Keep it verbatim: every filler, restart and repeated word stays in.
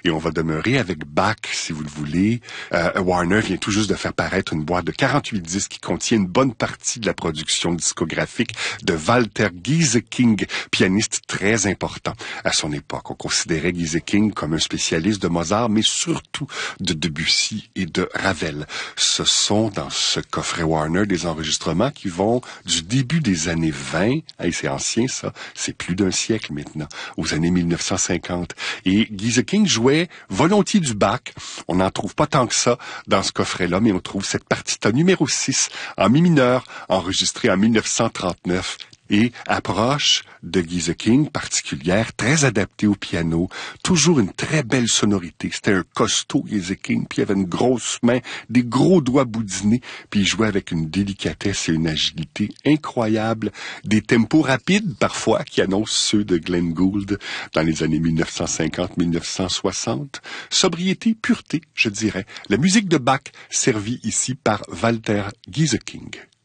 et on va demeurer avec Bach, si vous le voulez. Euh, Warner vient tout juste de faire paraître une boîte de quarante-huit disques qui contient une bonne partie de la production discographique de Walter Gieseking, pianiste très important à son époque. On considérait Gieseking comme un spécialiste de Mozart, mais surtout de Debussy et de Ravel. Ce sont dans ce coffret Warner des enregistrements qui vont du début des années vingt, hey, c'est ancien ça, c'est plus d'un siècle maintenant, aux années mille neuf cent cinquante. Et Gieseking jouait volontiers du Bach. On n'en trouve pas tant que ça dans ce coffret-là, mais on trouve cette partita numéro six en mi mineur, enregistrée en mille neuf cent trente-neuf. Et approche de Gieseking particulière, très adaptée au piano, toujours une très belle sonorité. C'était un costaud Gieseking, puis il avait une grosse main, des gros doigts boudinés, puis il jouait avec une délicatesse et une agilité incroyables, des tempos rapides parfois qui annoncent ceux de Glenn Gould dans les années mille neuf cent cinquante à mille neuf cent soixante. Sobriété, pureté, je dirais. La musique de Bach servie ici par Walter Gieseking.